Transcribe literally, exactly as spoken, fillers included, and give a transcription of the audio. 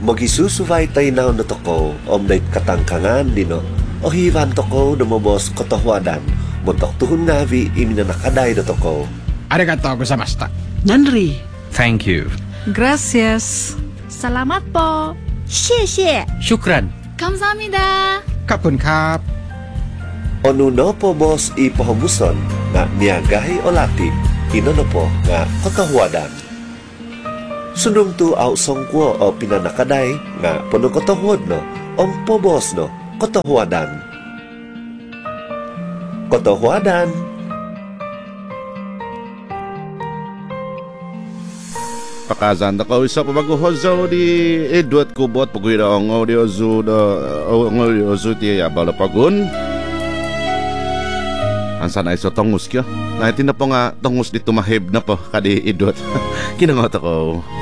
Magisusuvay tayo na no to ko, om dahit katangkangan dino. O hiwan to ko, dumabos kotohwadan. Muntok tuhon nga vi, imina nakaday no to ko. Arigatou gozaimashita. Nanri. Thank you. Gracias. Salamat po. 谢谢 Shukran. 감사합니다. Kapun kap. O nuno po boss ipahamuson, nga niyagahi o lati, inono po nga kotohwadan. Sunong tu au songkwo o pinanakaday, nga puno kotohwad no, om po boss no, kotohwadan. Kotohwadan. Pakazan da ko isa pa baguhozo di Edward Kubot paguira ang audio zo da ang audio zo ti abala pagun. Ansa na iso tongus kyo. Na itin na po nga tongus dito mahib na po kadi Edward. Kinangot ako.